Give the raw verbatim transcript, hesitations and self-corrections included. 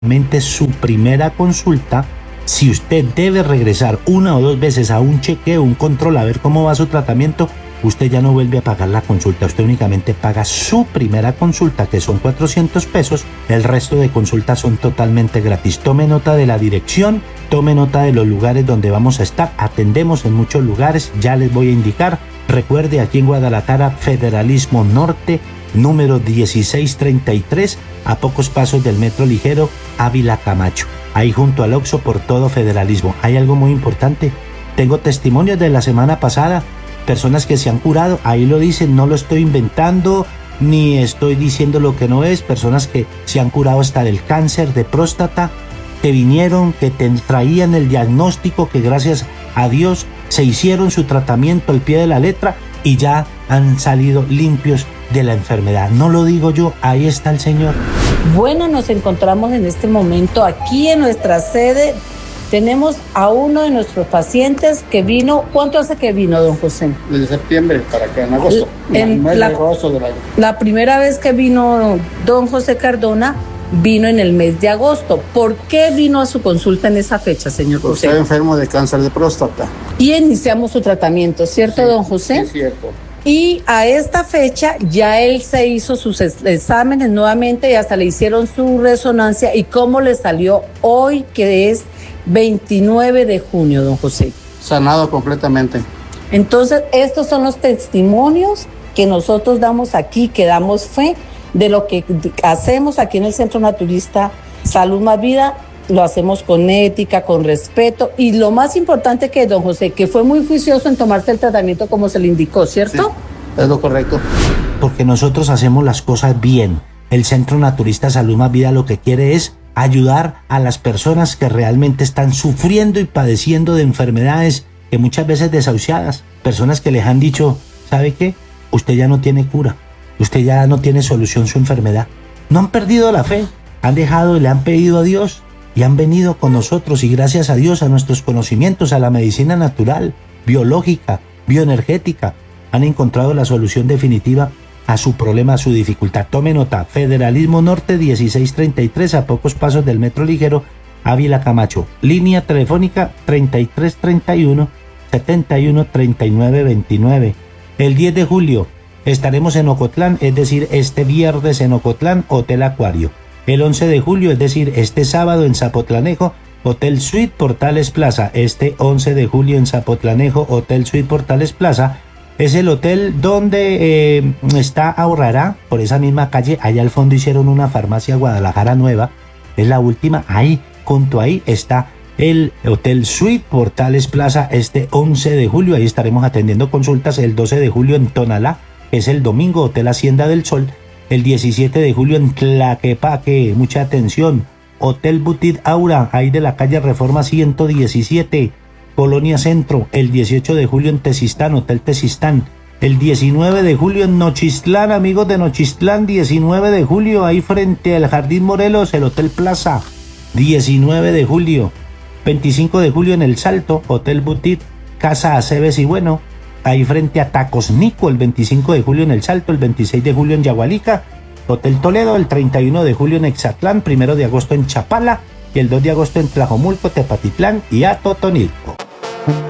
Mente su primera consulta, si usted debe regresar una o dos veces a un chequeo, un control, a ver cómo va su tratamiento, usted ya no vuelve a pagar la consulta, usted únicamente paga su primera consulta, que son cuatrocientos pesos, el resto de consultas son totalmente gratis. Tome nota de la dirección, tome nota de los lugares donde vamos a estar, atendemos en muchos lugares, ya les voy a indicar. Recuerde, aquí en Guadalajara, Federalismo Norte, número dieciséis treinta y tres, a pocos pasos del metro ligero Ávila Camacho, ahí junto al Oxxo por todo Federalismo. Hay algo muy importante, tengo testimonios de la semana pasada, personas que se han curado, ahí lo dicen, no lo estoy inventando, ni estoy diciendo lo que no es, personas que se han curado hasta del cáncer de próstata, que vinieron, que te traían el diagnóstico, que gracias a Dios se hicieron su tratamiento al pie de la letra y ya han salido limpios de la enfermedad. No lo digo yo, ahí está el Señor. Bueno, nos encontramos en este momento aquí en nuestra sede. Tenemos a uno de nuestros pacientes que vino. ¿Cuánto hace que vino, don José? Desde septiembre para acá, en agosto. En en la, de agosto de la... la primera vez que vino don José Cardona vino en el mes de agosto. ¿Por qué vino a su consulta en esa fecha, señor José? Estaba enfermo de cáncer de próstata. Y iniciamos su tratamiento, ¿cierto, Sí, don José? Sí, es cierto. Y a esta fecha ya él se hizo sus exámenes nuevamente y hasta le hicieron su resonancia. ¿Y cómo le salió hoy, que es veintinueve de junio, don José? Sanado completamente. Entonces, estos son los testimonios que nosotros damos aquí, que damos fe de lo que hacemos aquí en el Centro Naturista Salud Más Vida. Lo hacemos con ética, con respeto, y lo más importante que don José, que fue muy juicioso en tomarse el tratamiento como se le indicó, ¿cierto? Sí, es lo correcto. Porque nosotros hacemos las cosas bien. El Centro Naturista Salud Más Vida lo que quiere es ayudar a las personas que realmente están sufriendo y padeciendo de enfermedades que muchas veces desahuciadas, personas que les han dicho, ¿sabe qué? Usted ya no tiene cura, usted ya no tiene solución su enfermedad. No han perdido la fe, han dejado y le han pedido a Dios y han venido con nosotros, y gracias a Dios, a nuestros conocimientos, a la medicina natural, biológica, bioenergética, han encontrado la solución definitiva a su problema, a su dificultad. Tome nota, Federalismo Norte dieciséis treinta y tres, a pocos pasos del metro ligero Ávila Camacho, línea telefónica treinta y tres treinta y uno, setenta y uno treinta y nueve veintinueve. El diez de julio estaremos en Ocotlán, es decir, este viernes en Ocotlán, Hotel Acuario. El once de julio, es decir, este sábado en Zapotlanejo, Hotel Suite Portales Plaza. Este once de julio en Zapotlanejo, Hotel Suite Portales Plaza, es el hotel donde eh, está Ahorrará, por esa misma calle. Allá al fondo hicieron una farmacia Guadalajara nueva, es la última. Ahí, junto ahí, está el Hotel Suite Portales Plaza. Este once de julio, ahí estaremos atendiendo consultas. El doce de julio en Tonalá, es el domingo, Hotel Hacienda del Sol. El diecisiete de julio en Tlaquepaque, mucha atención, Hotel Boutique Aura, ahí de la calle Reforma ciento diecisiete, Colonia Centro. El dieciocho de julio en Tezistán, Hotel Tezistán. El diecinueve de julio en Nochistlán, amigos de Nochistlán, diecinueve de julio, ahí frente al Jardín Morelos, el Hotel Plaza. diecinueve de julio. veinticinco de julio en El Salto, Hotel Boutique, Casa Aceves y Bueno, ahí frente a Tacos Nico. El veinticinco de julio en El Salto, el veintiséis de julio en Yagualica, Hotel Toledo, el treinta y uno de julio en Exatlán, primero de agosto en Chapala y el dos de agosto en Tlajomulco, Tepatitlán y Atotonilco.